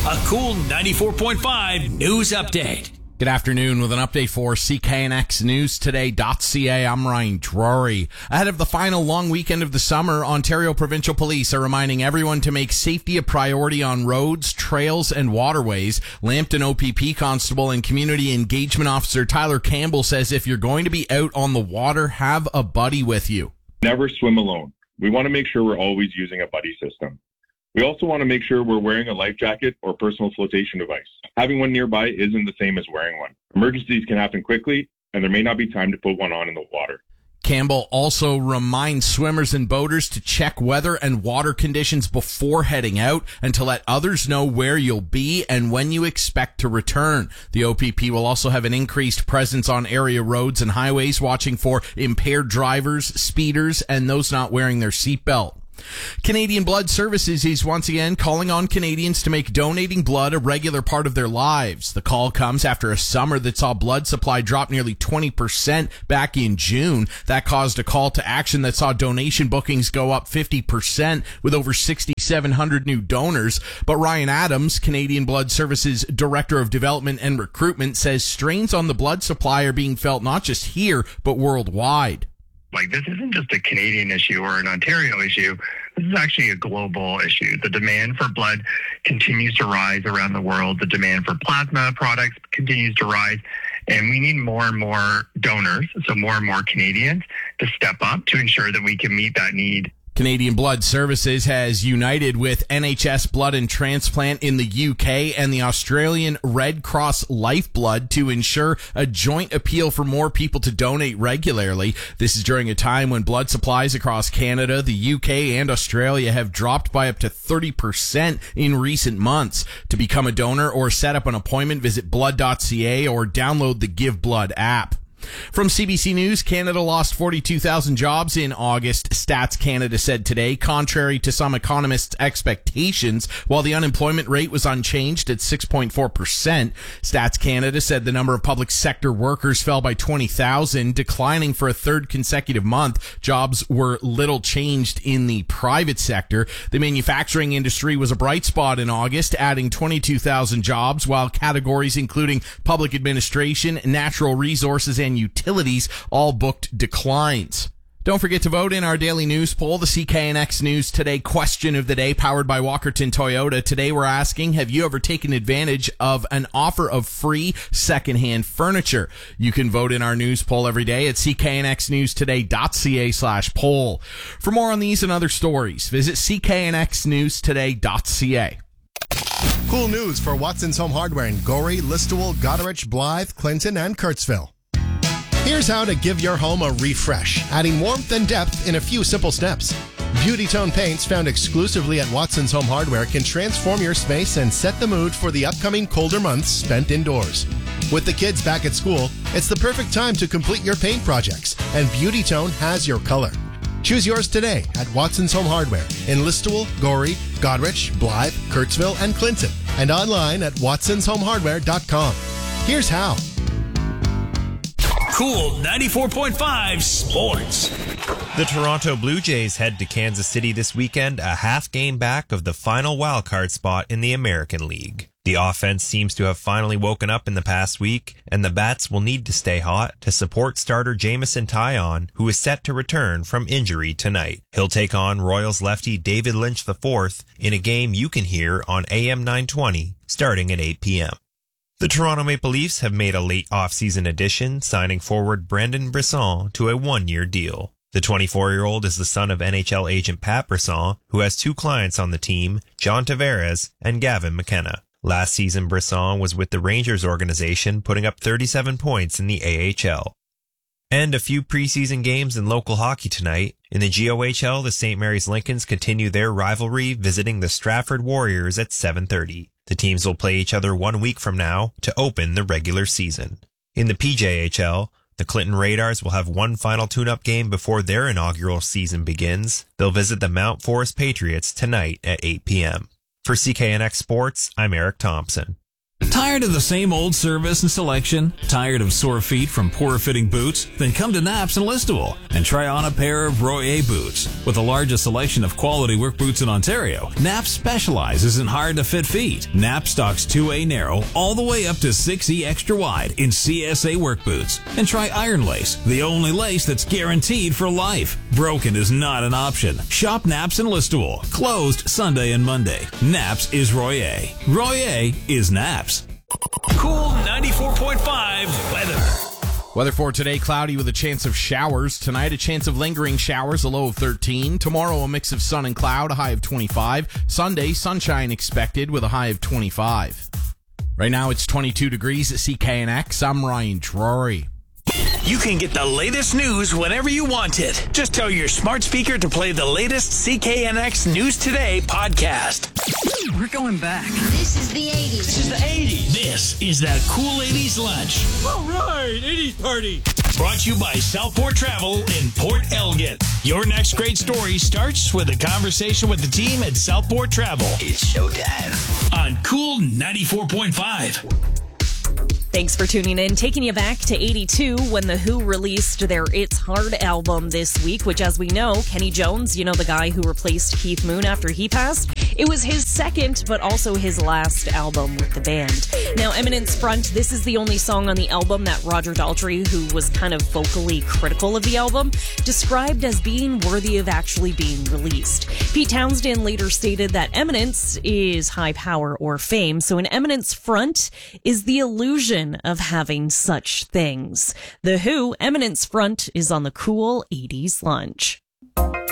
A cool 94.5 news update. Good afternoon with an update for CKNXNewsToday.ca. I'm Ryan Drury. Ahead of the final long weekend of the summer, Ontario Provincial Police are reminding everyone to make safety a priority on roads, trails, and waterways. Lambton OPP Constable and Community Engagement Officer Tyler Campbell says if you're going to be out on the water, have a buddy with you. Never swim alone. We want to make sure we're always using a buddy system. We also want to make sure we're wearing a life jacket or personal flotation device. Having one nearby isn't the same as wearing one. Emergencies can happen quickly, and there may not be time to put one on in the water. Campbell also reminds swimmers and boaters to check weather and water conditions before heading out and to let others know where you'll be and when you expect to return. The OPP will also have an increased presence on area roads and highways, watching for impaired drivers, speeders, and those not wearing their seatbelt. Canadian Blood Services is once again calling on Canadians to make donating blood a regular part of their lives. The call comes after a summer that saw blood supply drop nearly 20% back in June. That caused a call to action that saw donation bookings go up 50% with over 6,700 new donors. But Ryan Adams, Canadian Blood Services Director of Development and Recruitment, says strains on the blood supply are being felt not just here, but worldwide. Like, this isn't just a Canadian issue or an Ontario issue. This is actually a global issue. The demand for blood continues to rise around the world. The demand for plasma products continues to rise. And we need more and more donors, so more and more Canadians, to step up to ensure that we can meet that need. Canadian Blood Services has united with NHS Blood and Transplant in the UK and the Australian Red Cross Lifeblood to ensure a joint appeal for more people to donate regularly. This is during a time when blood supplies across Canada, the UK, and Australia have dropped by up to 30% in recent months. To become a donor or set up an appointment, visit blood.ca or download the Give Blood app. From CBC News, Canada lost 42,000 jobs in August, Stats Canada said today, contrary to some economists' expectations, while the unemployment rate was unchanged at 6.4%. Stats Canada said the number of public sector workers fell by 20,000, declining for a third consecutive month. Jobs were little changed in the private sector. The manufacturing industry was a bright spot in August, adding 22,000 jobs, while categories including public administration, natural resources, and utilities all booked declines. Don't forget to vote in our daily news poll, the CKNX News Today question of the day, powered by Walkerton Toyota. Today we're asking, have you ever taken advantage of an offer of free secondhand furniture? You can vote in our news poll every day at CKNXNewsToday.ca/poll. For more on these and other stories, visit CKNXNewsToday.ca. Cool news for Watson's Home Hardware in Gorey, Listowel, Goderich, Blythe, Clinton, and Kurtzville. Here's how to give your home a refresh, adding warmth and depth in a few simple steps. Beauty Tone paints found exclusively at Watson's Home Hardware can transform your space and set the mood for the upcoming colder months spent indoors. With the kids back at school, it's the perfect time to complete your paint projects, and Beauty Tone has your color. Choose yours today at Watson's Home Hardware in Listowel, Gorey, Goderich, Blythe, Kurtzville, and Clinton, and online at watsonshomehardware.com. Here's how. Cool 94.5 Sports. The Toronto Blue Jays head to Kansas City this weekend, a half game back of the final wildcard spot in the American League. The offense seems to have finally woken up in the past week, and the bats will need to stay hot to support starter Jameson Taillon, who is set to return from injury tonight. He'll take on Royals lefty David Lynch IV in a game you can hear on AM 920 starting at 8 p.m. The Toronto Maple Leafs have made a late off-season addition, signing forward Brendan Brisson to a one-year deal. The 24-year-old is the son of NHL agent Pat Brisson, who has two clients on the team, John Tavares and Gavin McKenna. Last season, Brisson was with the Rangers organization, putting up 37 points in the AHL. And a few preseason games in local hockey tonight. In the GOHL, the St. Mary's Lincolns continue their rivalry, visiting the Stratford Warriors at 7:30. The teams will play each other 1 week from now to open the regular season. In the PJHL, the Clinton Radars will have one final tune-up game before their inaugural season begins. They'll visit the Mount Forest Patriots tonight at 8 p.m. For CKNX Sports, I'm Eric Thompson. Tired of the same old service and selection? Tired of sore feet from poor-fitting boots? Then come to Naps and Listowel and try on a pair of Royer boots. With the largest selection of quality work boots in Ontario, Naps specializes in hard-to-fit feet. Naps stocks 2A narrow all the way up to 6E extra wide in CSA work boots. And try Iron Lace, the only lace that's guaranteed for life. Broken is not an option. Shop Naps and Listowel. Closed Sunday and Monday. Naps is Royer. Royer is Naps. Cool 94.5 weather. Weather for today, cloudy with a chance of showers. Tonight, a chance of lingering showers, a low of 13. Tomorrow, a mix of sun and cloud, a high of 25. Sunday, sunshine expected with a high of 25. Right now, it's 22 degrees at CKNX. I'm Ryan Drury. You can get the latest news whenever you want it. Just tell your smart speaker to play the latest CKNX News Today podcast. We're going back. This is the 80s. This is the 80s. This is that cool 80s lunch. All right, 80s party. Brought to you by Southport Travel in Port Elgin. Your next great story starts with a conversation with the team at Southport Travel. It's showtime. On Cool 94.5. Thanks for tuning in. Taking you back to 82 when The Who released their It's Hard album this week, which, as we know, Kenny Jones, you know, the guy who replaced Keith Moon after he passed, it was his second but also his last album with the band. Now, Eminence Front, this is the only song on the album that Roger Daltrey, who was kind of vocally critical of the album, described as being worthy of actually being released. Pete Townsend later stated that Eminence is high power or fame, so an Eminence Front is the illusion of having such things. The Who, Eminence Front, is on the Cool 80s Lunch.